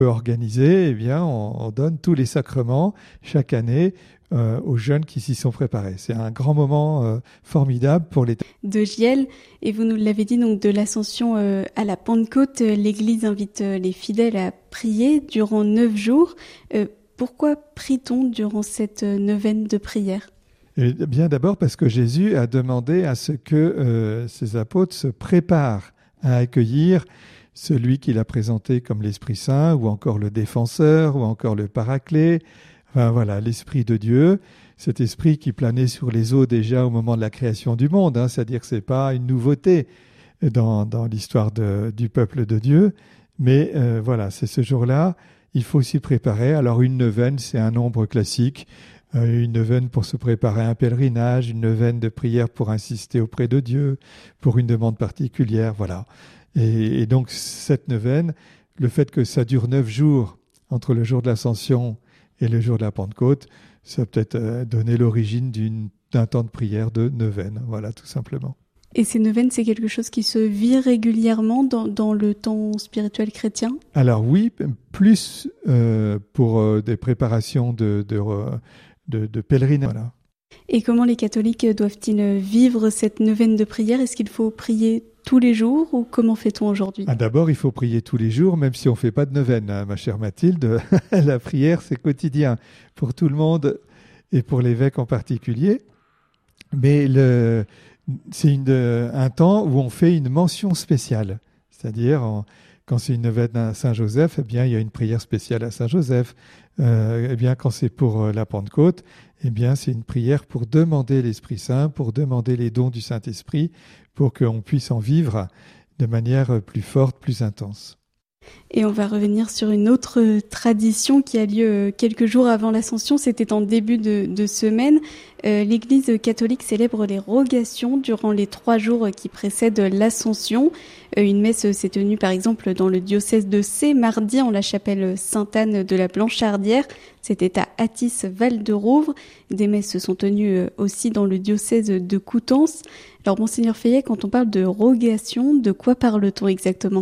Organisé, eh bien, on donne tous les sacrements chaque année aux jeunes qui s'y sont préparés. C'est un grand moment formidable pour les... De Giel, et vous nous l'avez dit, donc de l'Ascension à la Pentecôte, l'Église invite les fidèles à prier durant 9 jours. Pourquoi prie-t-on durant cette neuvaine de prière ? Eh bien, d'abord parce que Jésus a demandé à ce que ses apôtres se préparent à accueillir celui qu'il a présenté comme l'Esprit Saint, ou encore le Défenseur, ou encore le Paraclet. Enfin voilà, l'Esprit de Dieu, cet Esprit qui planait sur les eaux déjà au moment de la création du monde, hein, c'est-à-dire que ce n'est pas une nouveauté dans l'histoire du peuple de Dieu, mais voilà, c'est ce jour-là, il faut s'y préparer. Alors une neuvaine, c'est un nombre classique, une neuvaine pour se préparer à un pèlerinage, une neuvaine de prière pour insister auprès de Dieu, pour une demande particulière, voilà. Et donc cette neuvaine, le fait que ça dure 9 jours entre le jour de l'Ascension et le jour de la Pentecôte, ça a peut-être donné l'origine d'un temps de prière de neuvaine, voilà, tout simplement. Et ces neuvaines, c'est quelque chose qui se vit régulièrement dans le temps spirituel chrétien ? Alors oui, plus pour des préparations de pèlerinage. Voilà. Et comment les catholiques doivent-ils vivre cette neuvaine de prière ? Est-ce qu'il faut prier tous les jours ou comment fait-on aujourd'hui ? D'abord, il faut prier tous les jours, même si on ne fait pas de neuvaine, hein, ma chère Mathilde. La prière, c'est quotidien pour tout le monde et pour l'évêque en particulier. Mais c'est un temps où on fait une mention spéciale. C'est-à-dire, quand c'est une neuvaine à Saint-Joseph, eh bien, il y a une prière spéciale à Saint-Joseph. Eh bien, quand c'est pour la Pentecôte, eh bien, c'est une prière pour demander l'Esprit Saint, pour demander les dons du Saint-Esprit, pour qu'on puisse en vivre de manière plus forte, plus intense. Et on va revenir sur une autre tradition qui a lieu quelques jours avant l'Ascension, c'était en début de semaine. L'Église catholique célèbre les rogations durant les 3 jours qui précèdent l'Ascension. Une messe s'est tenue par exemple dans le diocèse de Sées, mardi en la chapelle Sainte-Anne de la Blanchardière. C'était à Athis, Val-de-Rouvre. Des messes se sont tenues aussi dans le diocèse de Coutances. Alors Monseigneur Feillet, quand on parle de rogation, de quoi parle-t-on exactement ?